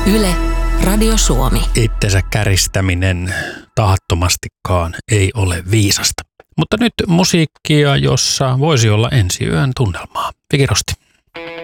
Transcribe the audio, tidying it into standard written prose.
Yle, Radio Suomi. Itsensä käristäminen tahattomastikaan ei ole viisasta. Mutta nyt musiikkia, jossa voisi olla ensi yön tunnelmaa. Viki Rosti.